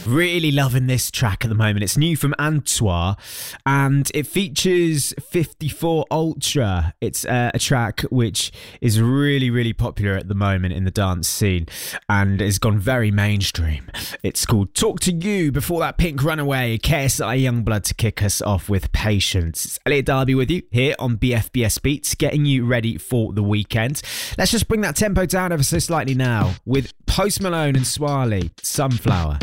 Really loving this track at the moment. It's new from Antoine and it features 54 Ultra. It's a track which is really, really popular at the moment in the dance scene and has gone very mainstream. It's called Talk to You. Before that, Pink Runaway, KSI Youngblood to kick us off with Patience. It's Elliot Darby with you here on BFBS Beats, getting you ready for the weekend. Let's just bring that tempo down ever so slightly now with Post Malone and Swally, Sunflower.